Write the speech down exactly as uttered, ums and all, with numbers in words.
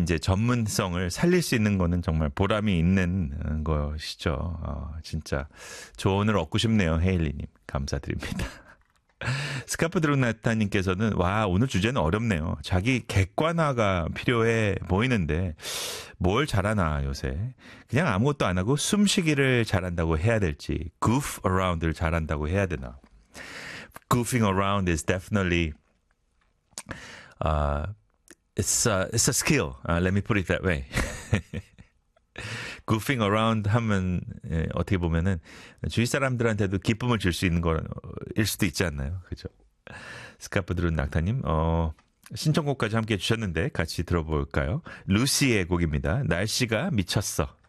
이제 전문성을 살릴 수 있는 거는 정말 보람이 있는 것이죠. 어, 진짜 조언을 얻고 싶네요. 헤일리님. 감사드립니다. 스카프 드룩나타님께서는 와 오늘 주제는 어렵네요. 자기 객관화가 필요해 보이는데 뭘 잘하나 요새. 그냥 아무것도 안 하고 숨쉬기를 잘한다고 해야 될지 goof around를 잘한다고 해야 되나. Goofing around is definitely uh, it's, a, it's a skill. Uh, let me put it that way. goofing around 하면 예, 어떻게 보면은 주위 사람들한테도 기쁨을 줄 수 있는 거일 수도 있지 않나요? 그죠? 스카프 드룬 낙타님 어, 신청곡까지 함께 해주셨는데 같이 들어볼까요? 루시의 곡입니다. 날씨가 미쳤어.